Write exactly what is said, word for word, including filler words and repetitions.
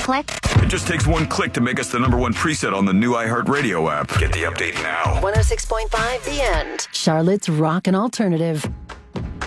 click. It just takes one click to make us the number one preset on the new iHeartRadio app. Get the update now. one oh six point five The End. Charlotte's Rock and Alternative.